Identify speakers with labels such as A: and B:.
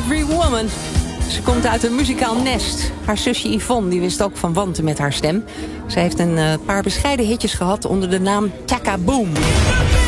A: Every Woman. Ze komt uit een muzikaal nest. Haar zusje Yvonne die wist ook van wanten met haar stem. Ze heeft een paar bescheiden hitjes gehad onder de naam Taka Boom.